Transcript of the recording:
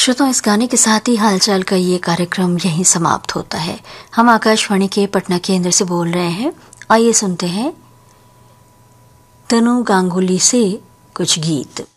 श्रोताओं, इस गाने के साथ ही हालचाल का ये कार्यक्रम यहीं समाप्त होता है। हम आकाशवाणी के पटना केंद्र से बोल रहे हैं। आइए सुनते हैं तनु गांगुली से कुछ गीत।